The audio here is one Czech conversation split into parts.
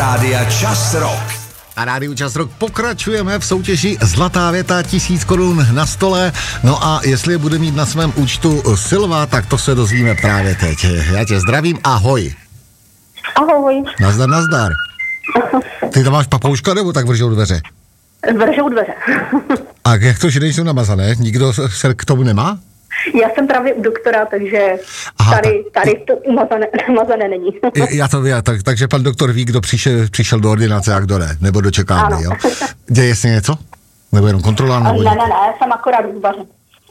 Rádia Čas Rock. A Rádiu Čas Rock pokračujeme v soutěži Zlatá věta, 1000 korun na stole. No a jestli je bude mít na svém účtu Silva, tak to se dozvíme právě teď. Já tě zdravím, ahoj. Ahoj. Nazdar, nazdar. Ty tam máš papouška, nebo tak vržou dveře? Vržou dveře. A jak to, že nejsou namazané? Nikdo se k tomu nemá? Já jsem právě u doktora, takže tady to namazané není. Já to vím, takže pan doktor ví, kdo přišel do ordinace a kdo ne, nebo do čekárny, jo? Děje se něco? Nebo jenom kontrola? Nebo ne, jsem akorát v baře.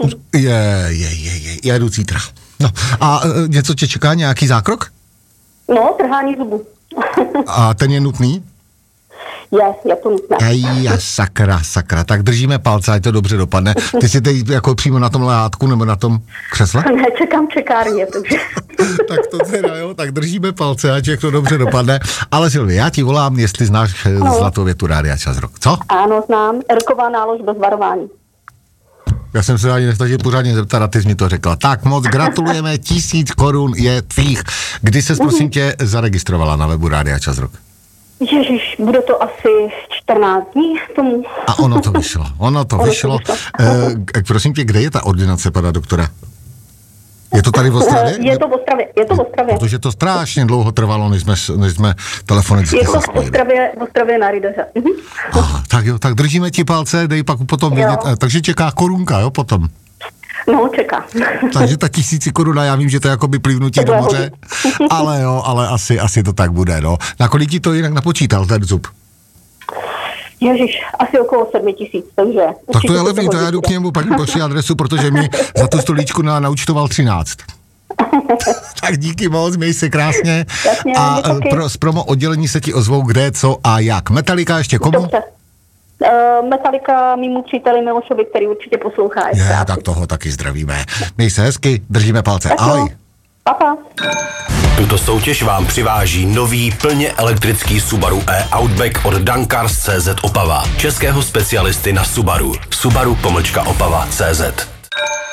Já jdu zítra. No, a něco tě čeká, nějaký zákrok? No, trhání zubu. A ten je nutný? Je to nutné. Sakra, tak držíme palce, ať to dobře dopadne. Ty jsi teď jako přímo na tom lehátku nebo na tom křesle? Ne, čekám čekárně, takže. Tak to teda, jo, tak držíme palce, ať to dobře dopadne. Ale Silvi, já ti volám, jestli znáš Zlatou větu Rádia Čas Rock, co? Ano, znám. Erková nálož bez varování. Já jsem se ani nestačil pořádně zeptat a ty jsi mi to řekla. Tak moc gratulujeme, 1000 korun je tvých. Kdy ses prosím tě zaregistrovala na webu Rádia Čas Rock? Ježiš, bude to asi 14 dní tomu. A ono to vyšlo. Prosím tě, kde je ta ordinace pana doktora? Je to tady v Ostravě? Je to v Ostravě. Protože to strašně dlouho trvalo, než jsme telefonicky se spojili. V Ostravě na Rydeře. Aha, tak jo, tak držíme ti palce, dej pak potom vědět. Takže čeká korunka, jo, potom. No, čeká. Takže ta 1000 korun, já vím, že to je jakoby plivnutí do moře, ale asi to tak bude, no. Na kolik ti to jinak napočítal, ten zub? Ježiš, asi okolo 7000, takže... Tak to je levný, to já jdu k němu, paní pošli adresu, protože mi za tu stolíčku naučtoval 13. Tak díky moc, měj se krásně. Jasně, a z promo oddělení se ti ozvou kde, co a jak. Metallica ještě komu? Dobře. Metallica mýmu příteli Milošovi, který určitě poslouchá. Tak toho taky zdravíme. Měj se hezky, držíme palce. Ahoj. Papa. Tuto soutěž vám přiváží nový plně elektrický Subaru e-Outback od Dankars.cz Opava. Českého specialisty na Subaru. Subaru-Opava.cz